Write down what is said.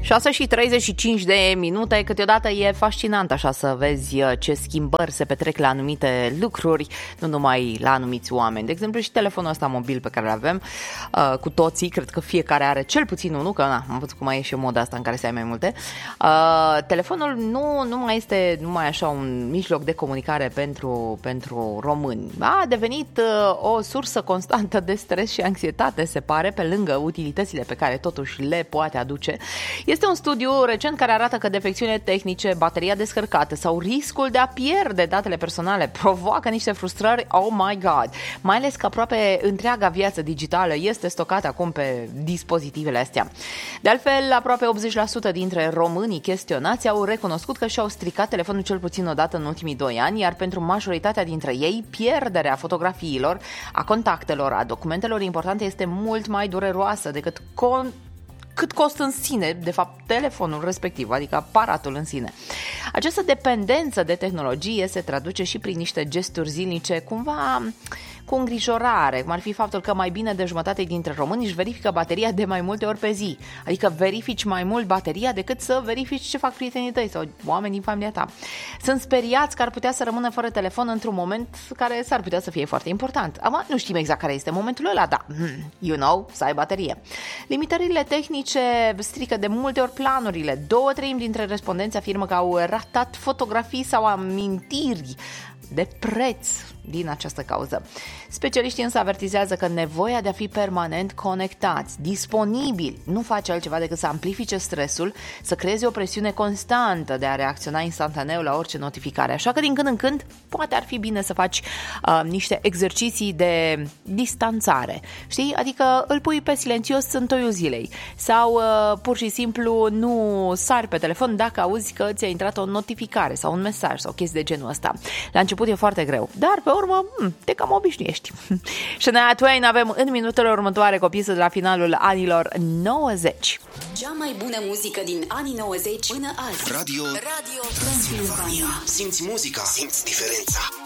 6:35, câteodată e fascinant așa să vezi ce schimbări se petrec la anumite lucruri, nu numai la anumiți oameni. De exemplu, și telefonul ăsta mobil pe care îl avem cu toții, cred că fiecare are cel puțin unul, că am văzut cum mai e și moda asta în care să ai mai multe. Telefonul nu mai este numai așa un mijloc de comunicare pentru români. A devenit o sursă constantă de stres și anxietate, se pare, pe lângă utilitățile pe care totuși le poate aduce. Este un studiu recent care arată că defecțiunile tehnice, bateria descărcată sau riscul de a pierde datele personale provoacă niște frustrări, oh my god, mai ales că aproape întreaga viață digitală este stocată acum pe dispozitivele astea. De altfel, aproape 80% dintre românii chestionați au recunoscut că și-au stricat telefonul cel puțin o dată în ultimii 2 ani, iar pentru majoritatea dintre ei, pierderea fotografiilor, a contactelor, a documentelor importante este mult mai dureroasă decât cât costă în sine, de fapt, telefonul respectiv, adică aparatul în sine. Această dependență de tehnologie se traduce și prin niște gesturi zilnice, cumva cu îngrijorare, cum ar fi faptul că mai bine de jumătate dintre români își verifică bateria de mai multe ori pe zi. Adică verifici mai mult bateria decât să verifici ce fac prietenii tăi sau oameni din familia ta. Sunt speriați că ar putea să rămână fără telefon într-un moment care s-ar putea să fie foarte important. Acum nu știm exact care este momentul ăla, dar să ai baterie. Limitările tehnice strică de multe ori planurile. 2/3 dintre respondenți afirmă că au ratat fotografii sau amintiri de preț din această cauză. Specialiștii însă avertizează că nevoia de a fi permanent conectați, disponibili, nu face altceva decât să amplifice stresul, să creeze o presiune constantă de a reacționa instantaneu la orice notificare. Așa că din când în când poate ar fi bine să faci niște exerciții de distanțare. Știi? Adică îl pui pe silențios în toiul zilei sau pur și simplu nu sari pe telefon dacă auzi că ți-a intrat o notificare sau un mesaj sau chestii de genul ăsta. La început e foarte greu, dar pe urmă te cam obișnuiești. Shania Twain avem în minutele următoare cu o piesă de la finalul anilor 90. Cea mai bună muzică din anii 90 până azi. Radio Transilvania. Simți muzica, simți diferența.